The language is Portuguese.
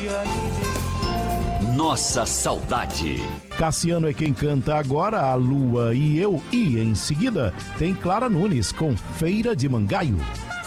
Nossa Saudade. Cassiano é quem canta agora, a Lua e eu. E em seguida tem Clara Nunes com Feira de Mangaio.